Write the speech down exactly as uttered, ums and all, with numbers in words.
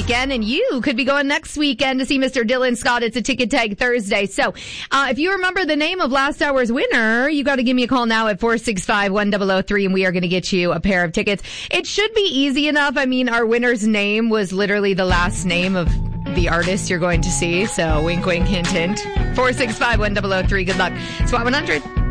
weekend, and you could be going next weekend to see Mister Dylan Scott. It's a Ticket Tag Thursday. So uh, if you remember the name of last hour's winner, you got to give me a call now at four six five, one zero zero three, and we are going to get you a pair of tickets. It should be easy enough. I mean, our winner's name was literally the last name of the artist you're going to see. So wink, wink, hint, hint. four six five, one zero zero three. Good luck. SWAT one hundred.